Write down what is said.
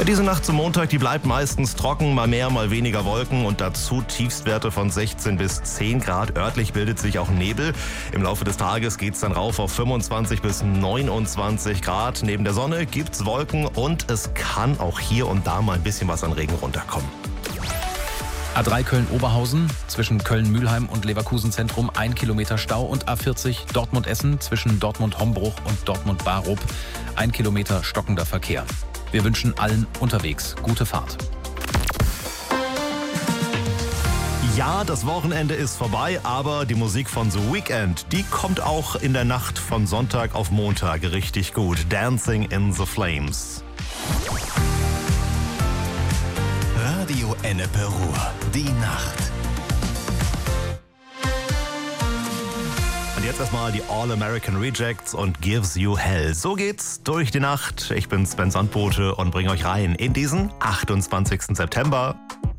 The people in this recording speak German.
Diese Nacht zum Montag, die bleibt meistens trocken, mal mehr, mal weniger Wolken und dazu Tiefstwerte von 16 bis 10 Grad. Örtlich bildet sich auch Nebel. Im Laufe des Tages geht es dann rauf auf 25 bis 29 Grad. Neben der Sonne gibt's Wolken und es kann auch hier und da mal ein bisschen was an Regen runterkommen. A3 Köln-Oberhausen zwischen Köln-Mülheim und Leverkusen-Zentrum 1 Kilometer Stau und A40 Dortmund-Essen zwischen Dortmund-Hombruch und Dortmund-Barup 1 Kilometer stockender Verkehr. Wir wünschen allen unterwegs gute Fahrt. Ja, das Wochenende ist vorbei, aber die Musik von The Weeknd, die kommt auch in der Nacht von Sonntag auf Montag richtig gut. Dancing in the Flames. Radio Ennepe Ruhr, die Nacht. Und jetzt erstmal die All-American Rejects und Gives You Hell. So geht's durch die Nacht. Ich bin Sven Sandbote und bringe euch rein in diesen 28. September.